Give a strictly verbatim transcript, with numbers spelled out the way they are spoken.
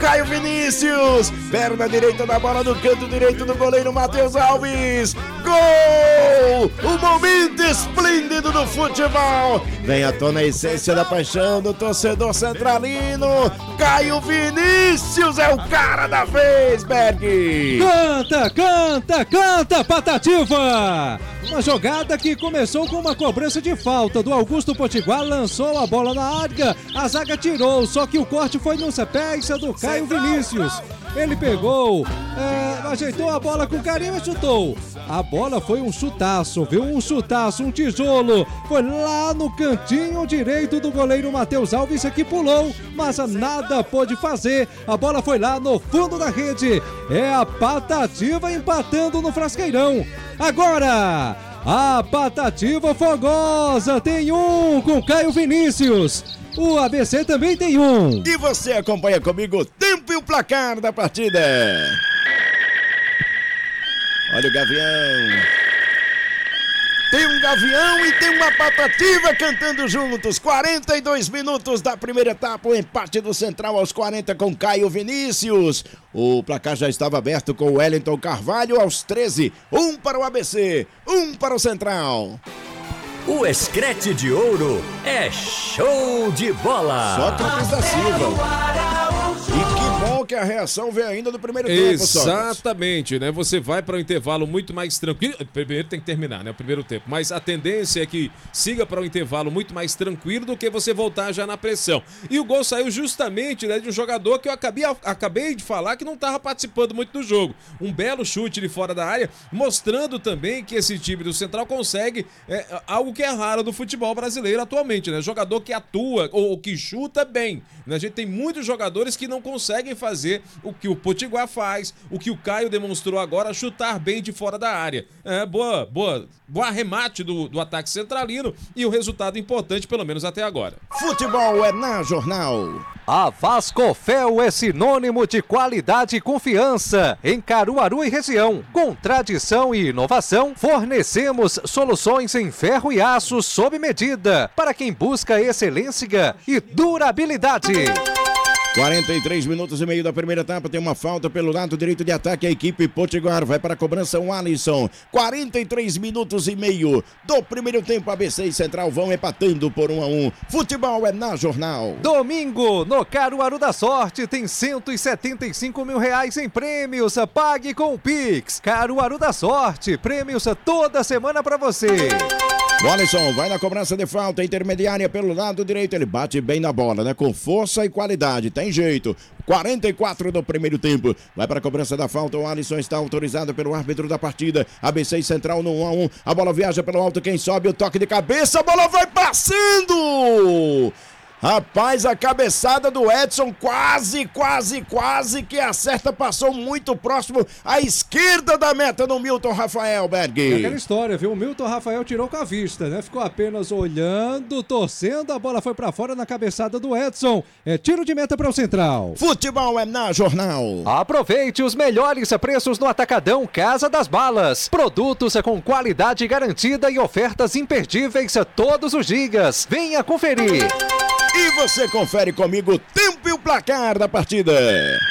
Caio Vinícius, perna direita da bola no canto direito do goleiro Matheus Alves. Gol! O momento esplêndido do futebol. Vem à tona a essência da paixão do torcedor centralino. Caio Vinícius é o cara da vez, Berg. Canta, canta, canta, Patativa! Uma jogada que começou com uma cobrança de falta do Augusto Potiguar, lançou a bola na área, a zaga tirou, só que o corte foi no pés do Caio Vinícius. Ele pegou, é, ajeitou a bola com carinho e chutou. A bola foi um chutaço, viu? Um chutaço, um tijolo. Foi lá no cantinho direito do goleiro Matheus Alves, que pulou, mas nada pôde fazer. A bola foi lá no fundo da rede. É a Patativa empatando no Frasqueirão. Agora, a Patativa fogosa tem um com Caio Vinícius. O A B C também tem um. E você acompanha comigo o tempo e o placar da partida. Olha o Gavião. Tem um Gavião e tem uma Patativa cantando juntos. quarenta e dois minutos da primeira etapa, o empate do Central aos quarenta com Caio Vinícius. O placar já estava aberto com o Wellington Carvalho aos treze. Um para o A B C, um para o Central. O Escrete de Ouro é show de bola. Sócrates da Silva. E que bom que a reação veio ainda no primeiro tempo, Exatamente, né? Você vai para o intervalo muito mais tranquilo. Primeiro tem que terminar, né? O primeiro tempo. Mas a tendência é que siga para o intervalo muito mais tranquilo do que você voltar já na pressão. E o gol saiu justamente, né, de um jogador que eu acabei, acabei de falar que não estava participando muito do jogo. Um belo chute de fora da área, mostrando também que esse time do Central consegue é, algo que é raro do futebol brasileiro atualmente, né? Jogador que atua ou que chuta bem. Né? A gente tem muitos jogadores que não conseguem fazer o que o Potiguar faz, o que o Caio demonstrou agora, chutar bem de fora da área. É, boa, boa, boa arremate do, do ataque centralino e o resultado importante, pelo menos até agora. Futebol é na Jornal. A Vascofel é sinônimo de qualidade e confiança em Caruaru e região. Com tradição e inovação, fornecemos soluções em ferro e aço sob medida para quem busca excelência e durabilidade. quarenta e três minutos e meio da primeira etapa, tem uma falta pelo lado direito de ataque, a equipe Potiguar vai para a cobrança o Alisson. quarenta e três minutos e meio do primeiro tempo, A B C e Central vão empatando por um a um. Futebol é na Jornal. Domingo, no Caruaru da Sorte, tem cento e setenta e cinco mil reais em prêmios. Pague com o Pix. Caruaru da Sorte, prêmios toda semana para você. O Alisson vai na cobrança de falta intermediária pelo lado direito, ele bate bem na bola, né? Com força e qualidade, tem jeito. quarenta e quatro do primeiro tempo, vai para a cobrança da falta, o Alisson está autorizado pelo árbitro da partida. A B C e Central no um a um, a bola viaja pelo alto, quem sobe, o toque de cabeça, a bola vai passando! Rapaz, a cabeçada do Edson quase, quase, quase que acerta, passou muito próximo à esquerda da meta do Milton Rafael, Berg. É aquela história, viu? O Milton Rafael tirou com a vista, né? Ficou apenas olhando, torcendo, a bola foi pra fora na cabeçada do Edson. É tiro de meta para o Central. Futebol é na Jornal. Aproveite os melhores preços no Atacadão Casa das Balas. Produtos com qualidade garantida e ofertas imperdíveis todos os dias. Venha conferir. E você confere comigo o tempo e o placar da partida.